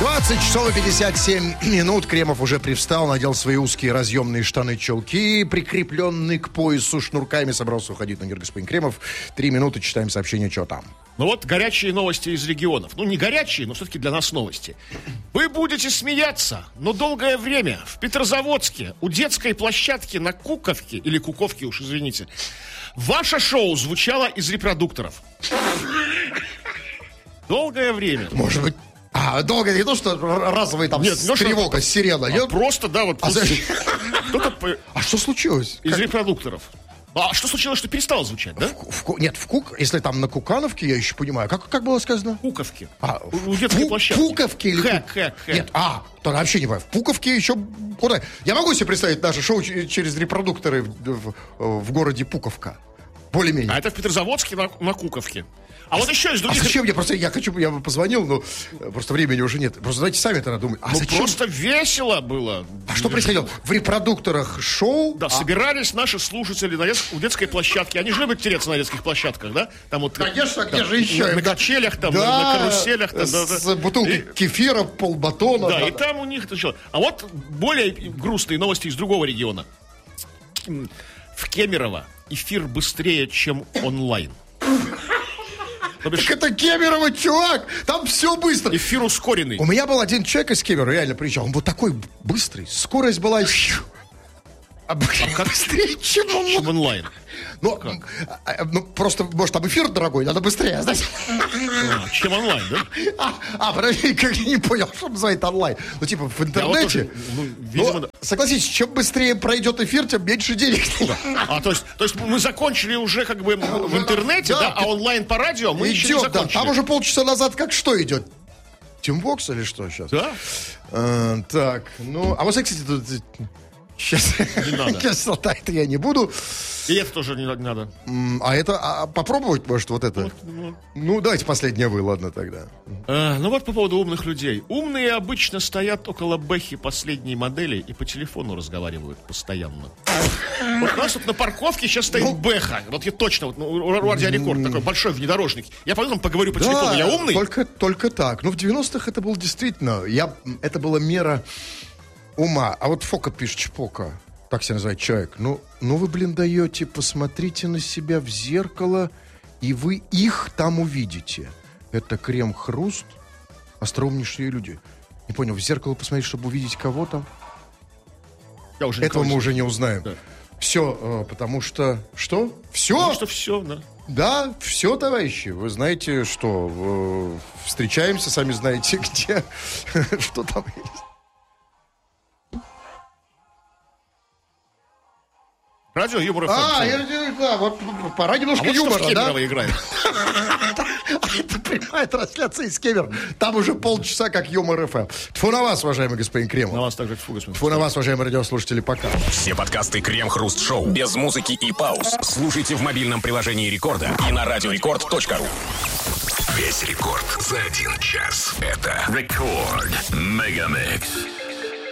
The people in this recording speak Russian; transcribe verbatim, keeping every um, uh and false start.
двадцать часов и пятьдесят семь минут. Кремов уже привстал, надел свои узкие разъемные штаны-чулки, прикрепленные к поясу шнурками, собрался уходить на эфир господин Кремов. Три минуты, читаем сообщение, что там. Ну вот горячие новости из регионов. Ну не горячие, но все-таки для нас новости. Вы будете смеяться, но долгое время в Петрозаводске у детской площадки на Куковке, или Куковке уж, извините, ваше шоу звучало из репродукторов. Долгое время. Может быть... А, долго не то, что разовый там нет, с тревога, с сирена. А просто, да, вот... А, вот кто-то... а что случилось? Из как... репродукторов. А что случилось, что перестало звучать, да? В, в, нет, в Кук... Если там на Кукановке, я еще понимаю. Как, как было сказано? Куковке. А, у, у детской Пу- площадки. Пуковке или... Хэ, хэ, хэ. Нет, а, тогда вообще не понимаю. В Пуковке еще... Куда? Я могу себе представить наше шоу через репродукторы в, в, в городе Пуковка. Более-менее. А это в Петрозаводске на, на Куковке. А, а вот еще из других... А зачем я просто... Я хочу... Я бы позвонил, но просто времени уже нет. Просто, знаете, сами тогда думают. А ну, зачем? просто весело было. А что происходило? В репродукторах шоу... Да, а... собирались наши слушатели на дет... у детской площадке. Они же любят тереться на детских площадках, да? Там вот... Конечно, там, где же еще? На, на качелях, там, да, на, на каруселях. Там, с да, бутылкой и... кефира, полбатона. Да, да, и да. там у них это что? А вот более грустные новости из другого региона. В Кемерово эфир быстрее, чем онлайн. Так это Кемерово, чувак! Там все быстро. Эфир ускоренный. У меня был один человек из Кемерово, реально приезжал. Он был такой быстрый. Скорость была... А как быстрее, чем онлайн. Чем онлайн. Ну, ну, просто, может, там эфир дорогой, надо быстрее, знаете. А, чем онлайн, да? А, а подожди, как я не понял, что называет онлайн. Ну, типа, в интернете. Вот тоже, ну, видимо, но, да. Согласитесь, чем быстрее пройдет эфир, тем меньше денег. Да. А, то есть, то есть мы закончили уже как бы в интернете, да, да, а онлайн по радио мы идет, еще не закончили. Да. Там уже полчаса назад как что идет? Тимбокс или что сейчас? Да. А, так, ну, а вот, кстати, тут... Сейчас, не надо. Сейчас, да, это я не буду. И это тоже не надо. А это, а попробовать, может, вот это? Вот, ну, ну, давайте последнее вы, ладно тогда. А, ну вот по поводу умных людей. Умные обычно стоят около бэхи последней модели и по телефону разговаривают постоянно. Вот у нас тут на парковке сейчас стоит ну, бэха. Вот я точно, вот, ну, радиорекорд такой большой внедорожник. Я потом поговорю по да, телефону, я умный? Только, только так. Ну, в девяностых это было действительно, я, это была мера ума. А вот Фока пишет, Чпока, так себя называет человек. Ну, ну вы, блин, даете, посмотрите на себя в зеркало, и вы их там увидите. Это крем-хруст, остроумнейшие люди. Не понял, в зеркало посмотреть, чтобы увидеть кого там? Я уже Этого мы уже не узнаем. Да. Все, потому что... Что? Все? Потому что все, да. Да, все, товарищи. Вы знаете, что встречаемся, сами знаете, где, что там есть. Радио Юмор эф эм. А, я, да, вот пора немножко а вот юмора, что в Кемерово да? играет. Это прямая трансляция из Кемерово. Там уже полчаса как Юмор эф эм. Тьфу на вас, уважаемый господин Кремов. На вас также тьфу, господин. Тьфу на вас, уважаемые радиослушатели, пока. Все подкасты Крем-Хруст-Шоу без музыки и пауз слушайте в мобильном приложении Рекорда и на радиорекорд точка ру. Весь рекорд за один час. Это Рекорд Мегамикс.